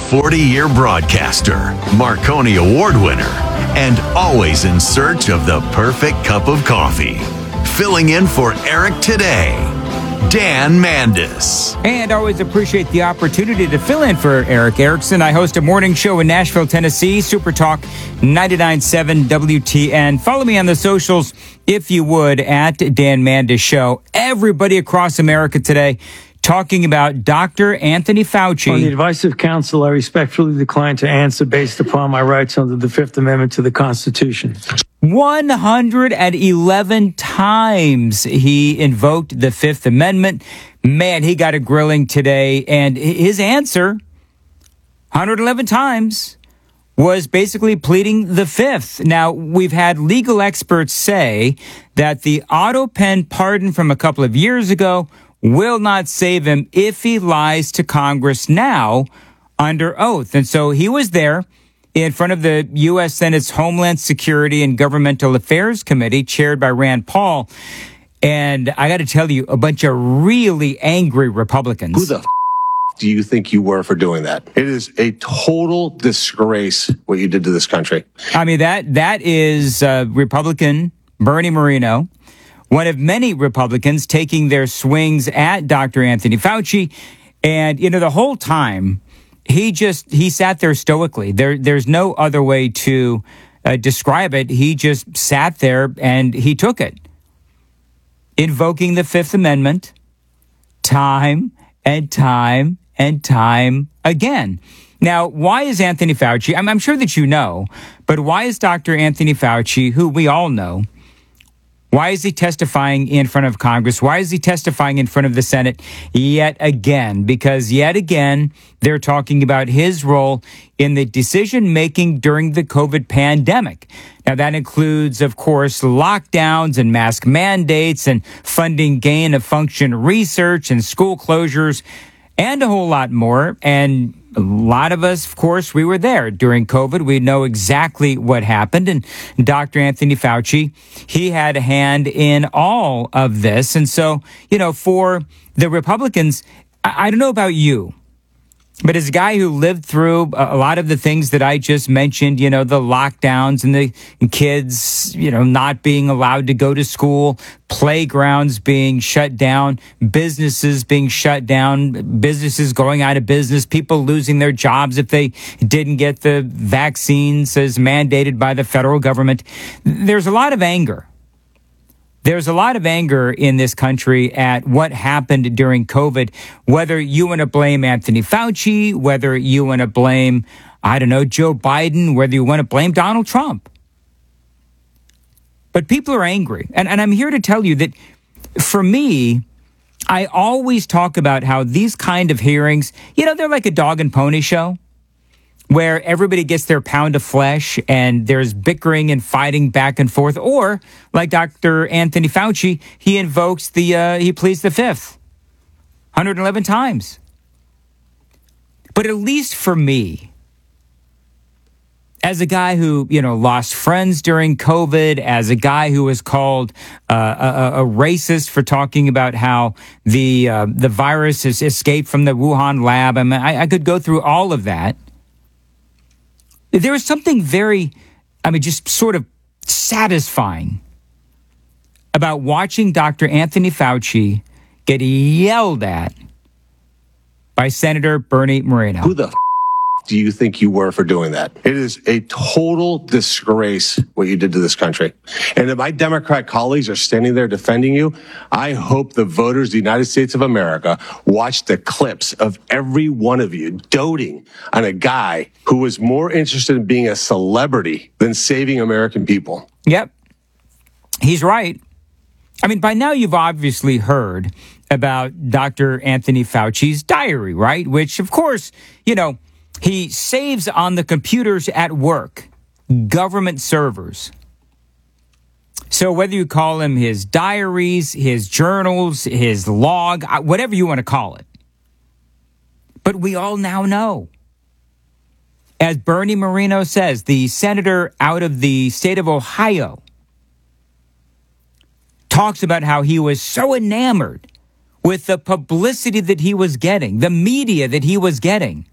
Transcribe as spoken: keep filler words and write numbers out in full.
forty-year broadcaster, Marconi Award winner, and always in search of the perfect cup of coffee. Filling in for Eric today, Dan Mandis. And always appreciate the opportunity to fill in for Eric Erickson. I host a morning show in Nashville, Tennessee, Super Talk ninety-nine point seven W T N. Follow me on the socials, if you would, at Dan Mandis Show. Everybody across America today talking about Doctor Anthony Fauci. On the advice of counsel, I respectfully decline to answer based upon my rights under the Fifth Amendment to the Constitution. one hundred eleven times he invoked the Fifth Amendment. Man, he got a grilling today, and his answer, one hundred eleven times, was basically pleading the Fifth. Now, we've had legal experts say that the auto pen pardon from a couple of years ago will not save him if he lies to Congress now under oath. And so he was there in front of the U S Senate's Homeland Security and Governmental Affairs Committee, chaired by Rand Paul. And I got to tell you, a bunch of really angry Republicans. Who the f- do you think you were for doing that? It is a total disgrace what you did to this country. I mean, that that is uh, Republican Bernie Moreno, one of many Republicans taking their swings at Doctor Anthony Fauci. And, you know, the whole time, he just, he sat there stoically. There, there's no other way to uh, describe it. He just sat there and he took it, invoking the Fifth Amendment time and time and time again. Now, why is Anthony Fauci, I'm, I'm sure that you know, but why is Doctor Anthony Fauci, who we all know, why is he testifying in front of Congress? Why is he testifying in front of the Senate yet again? Because yet again, they're talking about his role in the decision-making during the COVID pandemic. Now, that includes, of course, lockdowns and mask mandates and funding gain-of-function research and school closures and a whole lot more. And a lot of us, of course, we were there during COVID. We know exactly what happened. And Doctor Anthony Fauci, he had a hand in all of this. And so, you know, for the Republicans, I, I don't know about you, but as a guy who lived through a lot of the things that I just mentioned, you know, the lockdowns and the kids, you know, not being allowed to go to school, playgrounds being shut down, businesses being shut down, businesses going out of business, people losing their jobs if they didn't get the vaccines as mandated by the federal government. There's a lot of anger. There's a lot of anger in this country at what happened during COVID, whether you want to blame Anthony Fauci, whether you want to blame, I don't know, Joe Biden, whether you want to blame Donald Trump. But people are angry. And, and I'm here to tell you that for me, I always talk about how these kind of hearings, you know, they're like a dog and pony show, where everybody gets their pound of flesh and there's bickering and fighting back and forth. Or, like Doctor Anthony Fauci, he invokes the, uh, he pleads the Fifth, one hundred eleven times. But at least for me, as a guy who, you know, lost friends during COVID, as a guy who was called uh, a, a racist for talking about how the uh, the virus has escaped from the Wuhan lab, I mean, I, I could go through all of that. There was something very, I mean, just sort of satisfying about watching Doctor Anthony Fauci get yelled at by Senator Bernie Moreno. Who the f- do you think you were for doing that? It is a total disgrace what you did to this country. And if my Democrat colleagues are standing there defending you, I hope the voters of the United States of America watch the clips of every one of you doting on a guy who was more interested in being a celebrity than saving American people. Yep. He's right. I mean, by now you've obviously heard about Doctor Anthony Fauci's diary, right? Which, of course, you know, he saves on the computers at work, government servers. So whether you call him his diaries, his journals, his log, whatever you want to call it. But we all now know. As Bernie Moreno says, the senator out of the state of Ohio talks about how he was so enamored with the publicity that he was getting, the media that he was getting,